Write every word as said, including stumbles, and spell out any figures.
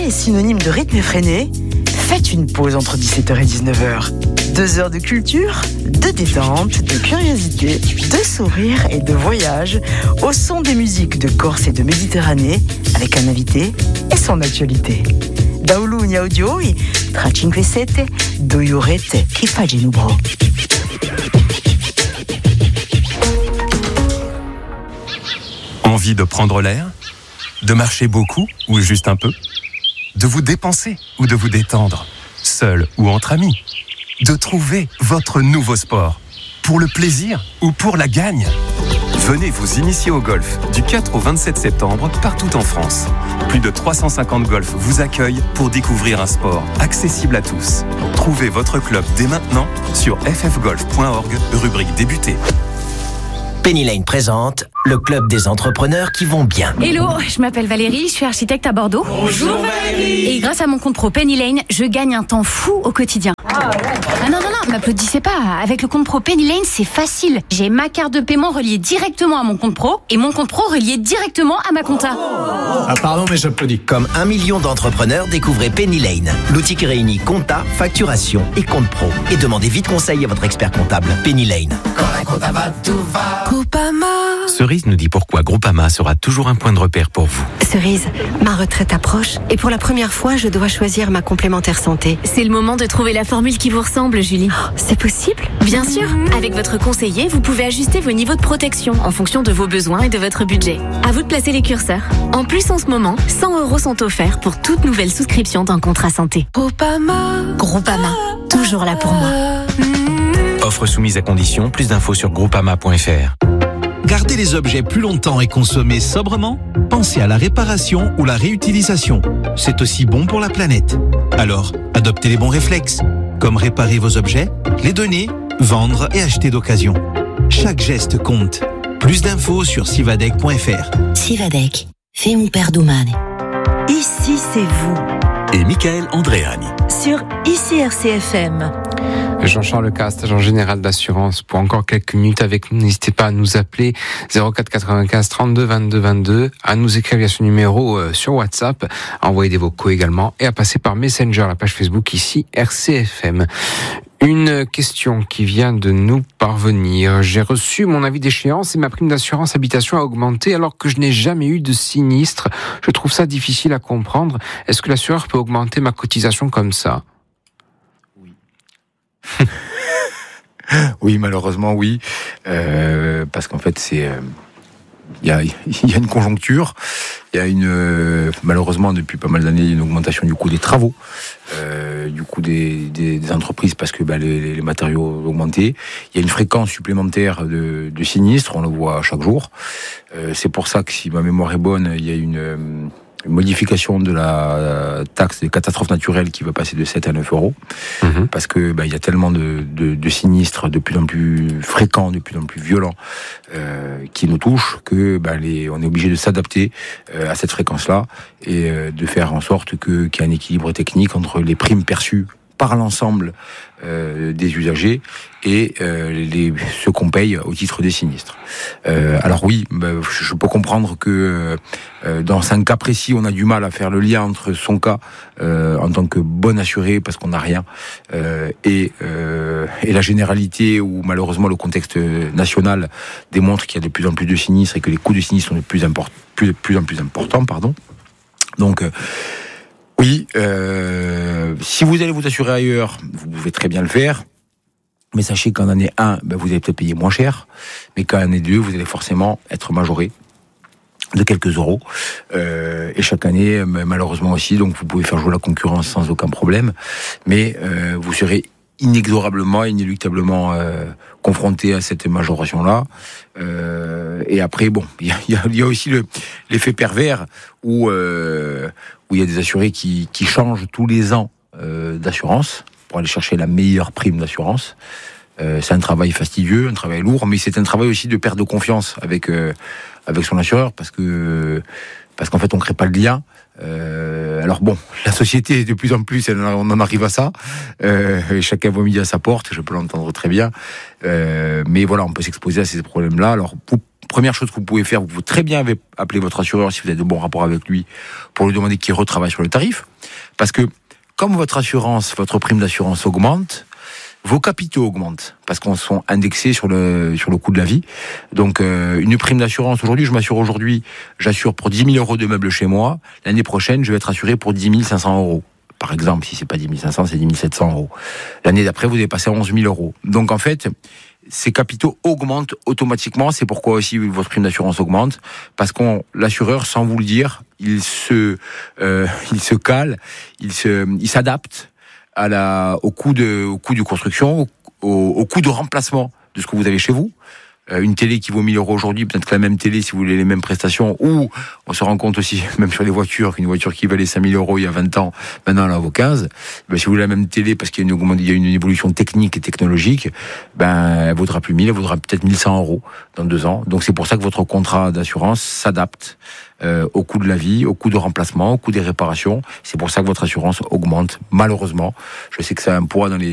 est synonyme de rythme effréné, faites une pause entre dix-sept heures et dix-neuf heures. Deux heures de culture, de détente, de curiosité, de sourire et de voyage au son des musiques de Corse et de Méditerranée avec un invité et son actualité. Da Ulunia Audio et tra cinque sette due orette che fa genubro. Envie de prendre l'air? De marcher beaucoup ou juste un peu? De vous dépenser ou de vous détendre? Seul ou entre amis? De trouver votre nouveau sport? Pour le plaisir ou pour la gagne? Venez vous initier au golf du quatre au vingt-sept septembre partout en France. Plus de trois cent cinquante golfs vous accueillent pour découvrir un sport accessible à tous. Trouvez votre club dès maintenant sur f f golf point org, rubrique débuter. Penny Lane présente le club des entrepreneurs qui vont bien. Hello, je m'appelle Valérie, je suis architecte à Bordeaux. Bonjour Valérie. Et grâce à mon compte pro Penny Lane, je gagne un temps fou au quotidien. Ah, ouais. ah non, non, non, m'applaudissez pas. Avec le compte pro Penny Lane, c'est facile. J'ai ma carte de paiement reliée directement à mon compte pro et mon compte pro relié directement à ma compta. Ah pardon, mais j'applaudis. Comme un million d'entrepreneurs, découvrez Penny Lane, l'outil qui réunit compta, facturation et compte pro. Et demandez vite conseil à votre expert comptable. Penny Lane. Quand la compta va, tout va. Groupama. Cerise nous dit pourquoi Groupama sera toujours un point de repère pour vous. Cerise, ma retraite approche et pour la première fois, je dois choisir ma complémentaire santé. C'est le moment de trouver la formule qui vous ressemble, Julie. Oh, c'est possible ? Bien sûr. Avec votre conseiller, vous pouvez ajuster vos niveaux de protection en fonction de vos besoins et de votre budget. À vous de placer les curseurs. En plus, en ce moment, cent euros sont offerts pour toute nouvelle souscription d'un contrat santé. Groupama. Groupama. Toujours là pour moi. Offre soumise à condition. Plus d'infos sur groupama point f r. Garder les objets plus longtemps et consommer sobrement? Pensez à la réparation ou la réutilisation. C'est aussi bon pour la planète. Alors, adoptez les bons réflexes, comme réparer vos objets, les donner, vendre et acheter d'occasion. Chaque geste compte. Plus d'infos sur sivadec point f r. Sivadec, fait mon père domane. Ici, c'est vous. Et Michael Andréani. Sur I C R C F M. Jean-Charles Cast, agent général d'assurance, pour encore quelques minutes avec nous. N'hésitez pas à nous appeler zéro quatre quatre-vingt-quinze trente-deux vingt-deux vingt-deux, à nous écrire via ce numéro euh, sur WhatsApp, à envoyer des vocaux également et à passer par Messenger, la page Facebook ici R C F M. Une question qui vient de nous parvenir. J'ai reçu mon avis d'échéance et ma prime d'assurance habitation a augmenté alors que je n'ai jamais eu de sinistre. Je trouve ça difficile à comprendre. Est-ce que l'assureur peut augmenter ma cotisation comme ça ? Oui, malheureusement, oui. Euh, parce qu'en fait, c'est... Il euh, y, y a une conjoncture, il y a une... Euh, malheureusement, depuis pas mal d'années, une augmentation du coût des travaux, euh, du coût des, des, des entreprises parce que bah, les, les matériaux ont augmenté. Il y a une fréquence supplémentaire de, de sinistres, on le voit chaque jour. Euh, c'est pour ça que, si ma mémoire est bonne, il y a une... Euh, Une modification de la taxe des catastrophes naturelles qui va passer de sept à neuf euros. Mmh. Parce que bah, il y a tellement de, de, de sinistres de plus en plus fréquents, de plus en plus violents, euh, qui nous touchent, que bah, les, on est obligé de s'adapter euh, à cette fréquence-là et euh, de faire en sorte que, qu'il y ait un équilibre technique entre les primes perçues par l'ensemble euh, des usagers et euh, les, ce qu'on paye au titre des sinistres. Euh, alors oui, bah, je peux comprendre que euh, dans un cas précis, on a du mal à faire le lien entre son cas euh, en tant que bon assuré, parce qu'on n'a rien, euh, et, euh, et la généralité où malheureusement le contexte national démontre qu'il y a de plus en plus de sinistres et que les coûts de sinistres sont de plus, import- plus, de plus en plus importants. Pardon. Donc... Euh, Oui, euh, si vous allez vous assurer ailleurs, vous pouvez très bien le faire. Mais sachez qu'en année un, ben vous allez peut-être payer moins cher. Mais qu'en année deux, vous allez forcément être majoré de quelques euros. Euh, et chaque année, malheureusement aussi, donc vous pouvez faire jouer la concurrence sans aucun problème. Mais euh, vous serez inexorablement, inéluctablement euh, confronté à cette majoration-là. Euh, et après, bon, il y, y, y a aussi le, l'effet pervers où... Euh, où il y a des assurés qui, qui changent tous les ans euh, d'assurance pour aller chercher la meilleure prime d'assurance. Euh, c'est un travail fastidieux, un travail lourd, mais c'est un travail aussi de perte de confiance avec euh, avec son assureur, parce que parce qu'en fait on crée pas le lien. Euh, alors bon, la société de plus en plus, on en arrive à ça. Euh, et chacun voit midi à sa porte, je peux l'entendre très bien. Euh, mais voilà, on peut s'exposer à ces problèmes-là. Alors vous, première chose que vous pouvez faire, vous pouvez très bien appeler votre assureur si vous avez de bons rapports avec lui pour lui demander qu'il retravaille sur le tarif. Parce que comme votre assurance, votre prime d'assurance augmente, vos capitaux augmentent parce qu'on sont indexés sur le sur le coût de la vie. Donc euh, une prime d'assurance aujourd'hui, je m'assure aujourd'hui, j'assure pour dix mille euros de meubles chez moi. L'année prochaine, je vais être assuré pour dix mille cinq cents euros. Par exemple, si c'est pas dix mille cinq cents, c'est dix mille sept cents euros. L'année d'après, vous allez passer à onze mille euros. Donc en fait, ces capitaux augmentent automatiquement. C'est pourquoi aussi votre prime d'assurance augmente, parce qu'on l'assureur, sans vous le dire, il se euh, il se cale, il se il s'adapte à la au coût de au coût de construction, au, au coût de remplacement de ce que vous avez chez vous. Euh, une télé qui vaut mille euros aujourd'hui, peut-être que la même télé, si vous voulez les mêmes prestations, ou on se rend compte aussi, même sur les voitures, qu'une voiture qui valait cinq mille euros il y a vingt ans, maintenant elle en vaut quinze. Ben, si vous voulez la même télé, parce qu'il y a une, il y a une évolution technique et technologique, ben, elle vaudra plus mille, elle vaudra peut-être mille cent euros dans deux ans. Donc c'est pour ça que votre contrat d'assurance s'adapte euh, au coût de la vie, au coût de remplacement, au coût des réparations. C'est pour ça que votre assurance augmente, malheureusement. Je sais que ça a un poids dans les